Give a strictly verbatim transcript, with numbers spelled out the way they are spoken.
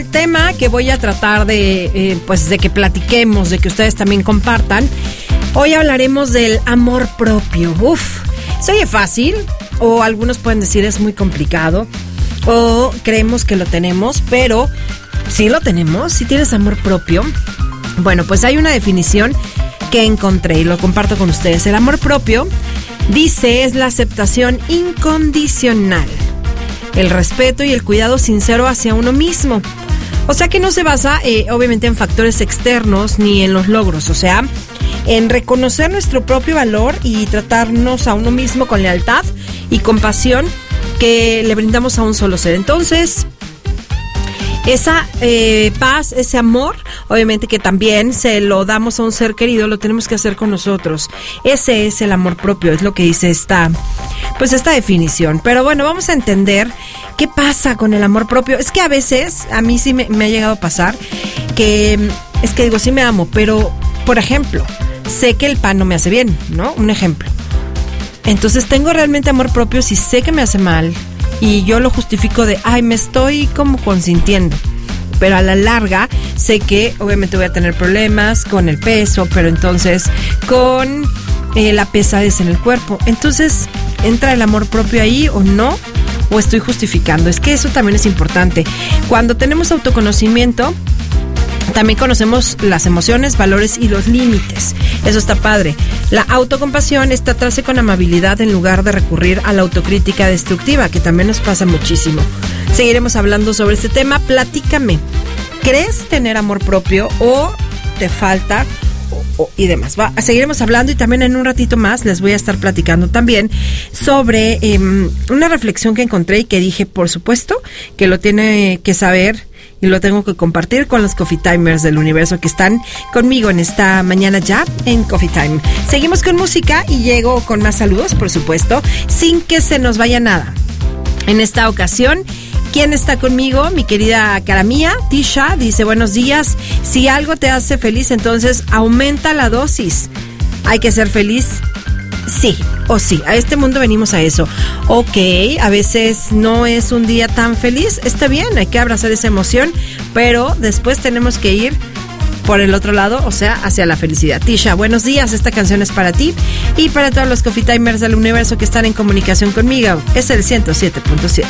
El tema que voy a tratar de, eh, pues, de que platiquemos, de que ustedes también compartan. Hoy hablaremos del amor propio. Uf, se oye fácil, o algunos pueden decir es muy complicado, o creemos que lo tenemos, pero sí lo tenemos. Si tienes amor propio, bueno, pues hay una definición que encontré y lo comparto con ustedes. El amor propio, dice, es la aceptación incondicional, el respeto y el cuidado sincero hacia uno mismo. O sea que no se basa, eh, obviamente, en factores externos ni en los logros. O sea, en reconocer nuestro propio valor y tratarnos a uno mismo con lealtad y compasión que le brindamos a un solo ser. Entonces, esa eh, paz, ese amor, obviamente que también se lo damos a un ser querido, lo tenemos que hacer con nosotros. Ese es el amor propio, es lo que dice esta, pues esta definición. Pero bueno, vamos a entender qué pasa con el amor propio. Es que a veces, a mí sí me, me ha llegado a pasar que, es que digo, sí me amo, pero, por ejemplo, sé que el pan no me hace bien, ¿no? Un ejemplo. Entonces, ¿tengo realmente amor propio si sé que me hace mal? Y yo lo justifico de, ay, me estoy como consintiendo. Pero a la larga sé que obviamente voy a tener problemas con el peso, pero entonces con eh, la pesadez en el cuerpo. Entonces, ¿entra el amor propio ahí o no? ¿O estoy justificando? Es que eso también es importante. Cuando tenemos autoconocimiento, también conocemos las emociones, valores y los límites. Eso está padre. La autocompasión es tratarse con amabilidad en lugar de recurrir a la autocrítica destructiva, que también nos pasa muchísimo. Seguiremos hablando sobre este tema. Platícame, ¿crees tener amor propio o te falta? O, o, y demás. Va, seguiremos hablando y también en un ratito más les voy a estar platicando también sobre eh, una reflexión que encontré y que dije, por supuesto, que lo tiene que saber y lo tengo que compartir con los Coffee Timers del universo que están conmigo en esta mañana ya en Coffee Time. Seguimos con música y llego con más saludos, por supuesto, sin que se nos vaya nada. En esta ocasión, ¿quién está conmigo? Mi querida cara mía, Tisha, dice, buenos días. Si algo te hace feliz, entonces aumenta la dosis. Hay que ser feliz. Sí, o sí, a este mundo venimos a eso. Ok, a veces no es un día tan feliz, está bien, hay que abrazar esa emoción, pero después tenemos que ir por el otro lado, o sea, hacia la felicidad. Tisha, buenos días, esta canción es para ti y para todos los Coffee Timers del universo que están en comunicación conmigo. Es el ciento siete punto siete.